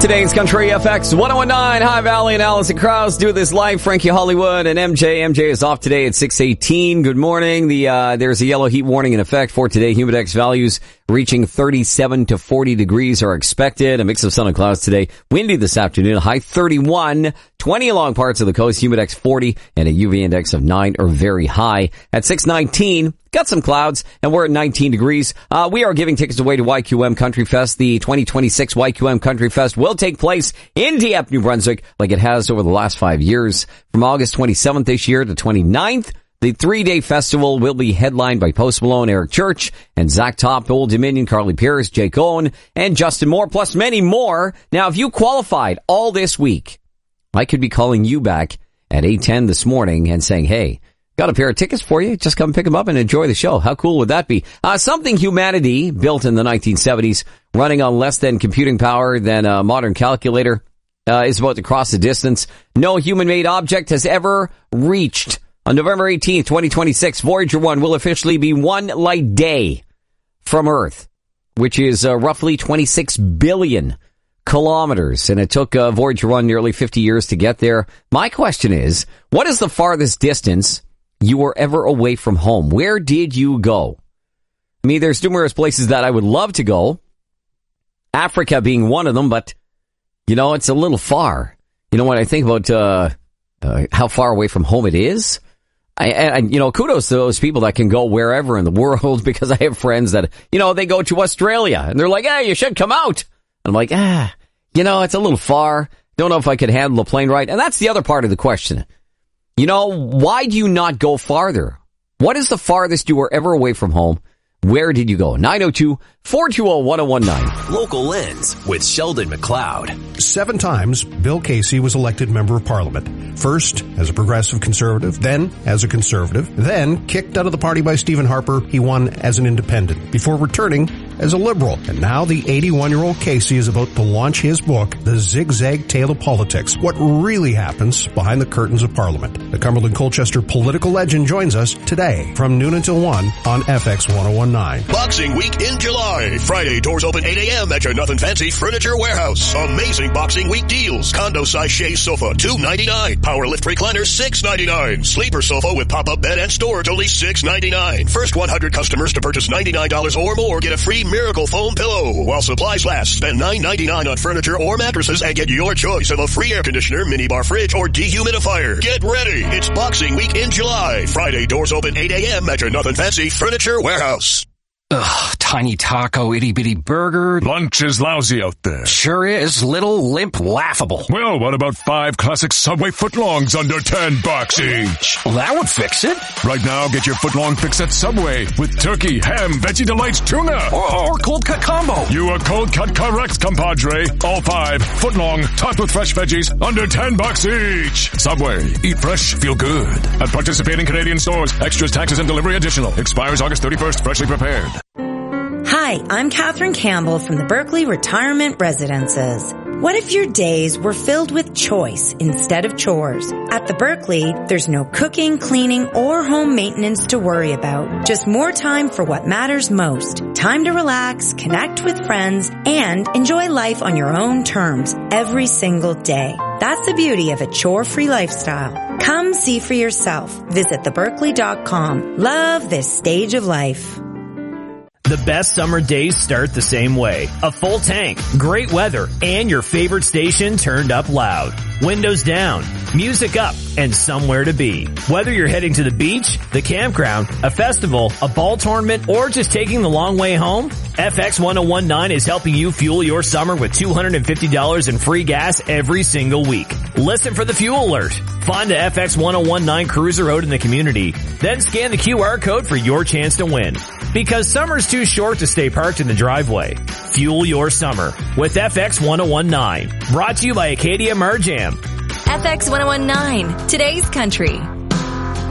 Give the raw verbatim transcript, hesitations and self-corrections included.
Today's Country F X one oh one nine. Hi, Valley and Allison Krause do this live. Frankie Hollywood and M J. M J is off today at six eighteen. Good morning. The uh There's a yellow heat warning in effect for today. Humidex values reaching thirty-seven to forty degrees are expected. A mix of sun and clouds today. Windy this afternoon. High thirty-one. twenty along parts of the coast. Humidex forty and a U V index of nine or very high. At six nineteen, got some clouds and we're at nineteen degrees. Uh, we are giving tickets away to Y Q M Country Fest. The twenty twenty-six Y Q M Country Fest will take place in Dieppe, New Brunswick, like it has over the last five years. From August twenty-seventh this year to twenty-ninth, the three-day festival will be headlined by Post Malone, Eric Church, and Zach Top, Old Dominion, Carly Pierce, Jake Owen, and Justin Moore, plus many more. Now, if you qualified all this week, I could be calling you back at eight ten this morning and saying, hey, got a pair of tickets for you. Just come pick them up and enjoy the show. How cool would that be? Uh, something humanity built in the nineteen seventies, running on less than computing power than a modern calculator, uh, is about to cross the distance no human-made object has ever reached. On November eighteenth, twenty twenty-six, Voyager one will officially be one light day from Earth, which is uh, roughly twenty-six billion kilometers. And it took uh, Voyager one nearly fifty years to get there. My question is, what is the farthest distance you were ever away from home? Where did you go? I mean, there's numerous places that I would love to go. Africa being one of them, but, you know, it's a little far. You know, when I think about uh, uh how far away from home it is, I, and, you know, kudos to those people that can go wherever in the world, because I have friends that, you know, they go to Australia and they're like, hey, you should come out. And I'm like, ah, you know, it's a little far. Don't know if I could handle the plane ride. And that's the other part of the question. You know, why do you not go farther? What is the farthest you were ever away from home? Where did you go? nine oh two, four two oh, one oh one nine. Local Lens with Sheldon McLeod. Seven times, Bill Casey was elected member of parliament. First as a progressive conservative, then as a conservative, then kicked out of the party by Stephen Harper, he won as an independent, before returning as a liberal. And now the eighty-one-year-old Casey is about to launch his book, The Zigzag Tale of Politics, What Really Happens Behind the Curtains of Parliament. The Cumberland Colchester political legend joins us today from noon until one on F X one oh one nine. Boxing Week in July. Friday, doors open eight a.m. at your Nothing Fancy Furniture Warehouse. Amazing Boxing Week deals. Condo size chaise sofa, two ninety-nine. Power lift recliner, six ninety-nine. Sleeper sofa with pop-up bed and storage, only six ninety-nine. First one hundred customers to purchase ninety-nine dollars or more get a free Miracle Foam pillow. While supplies last, spend nine ninety-nine on furniture or mattresses and get your choice of a free air conditioner, minibar fridge, or dehumidifier. Get ready. It's Boxing Week in July. Friday, doors open eight a.m. at your Nothing Fancy Furniture Warehouse. Ugh, tiny taco, itty-bitty burger. Lunch is lousy out there. Sure is. Little, limp, laughable. Well, what about five classic Subway footlongs under ten bucks each? Well, that would fix it. Right now, get your footlong fix at Subway with turkey, ham, veggie delights, tuna. Or, or cold cut combo. You are cold cut correct, compadre. All five, footlong, topped with fresh veggies, under ten bucks each. Subway. Eat fresh, feel good. At participating Canadian stores. Extras, taxes, and delivery additional. Expires August thirty-first. Freshly prepared. Hi, I'm Catherine Campbell from the Berkeley Retirement Residences. What if your days were filled with choice instead of chores? At the Berkeley, there's no cooking, cleaning, or home maintenance to worry about. Just more time for what matters most. Time to relax, connect with friends, and enjoy life on your own terms every single day. That's the beauty of a chore-free lifestyle. Come see for yourself. Visit the berkeley dot com. Love this stage of life. The best summer days start the same way. A full tank, great weather, and your favorite station turned up loud. Windows down, music up, and somewhere to be. Whether you're heading to the beach, the campground, a festival, a ball tournament, or just taking the long way home, F X one oh one nine is helping you fuel your summer with two hundred fifty dollars in free gas every single week. Listen for the fuel alert. Find the F X one oh one nine cruiser out in the community. Then scan the Q R code for your chance to win. Because summer's too short to stay parked in the driveway. Fuel your summer with F X one oh one nine. Brought to you by Acadia Marjam. F X one oh one nine, today's country.